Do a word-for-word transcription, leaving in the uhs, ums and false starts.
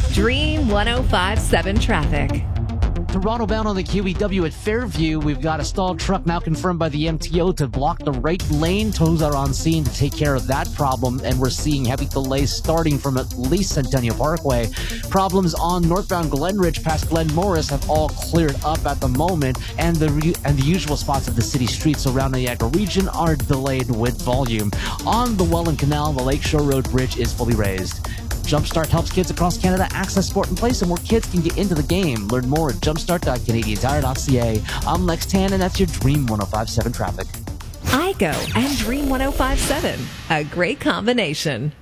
Dream one oh five point seven traffic. Toronto bound on the Q E W at Fairview. We've got a stalled truck now confirmed by the M T O to block the right lane. Tows are on scene to take care of that problem, and we're seeing heavy delays starting from at least Centennial Parkway. Problems on northbound Glenridge past Glen Morris have all cleared up at the moment, and the re- and the usual spots of the city streets around the Niagara region are delayed with volume. On the Welland Canal, the Lakeshore Road Bridge is fully raised. Jumpstart helps kids across Canada access sport and play so more kids can get into the game. Learn more at jumpstart dot canadian tire dot c a. I'm Lex Tan, and that's your Dream one oh five point seven traffic. I G O and Dream one oh five point seven. A great combination.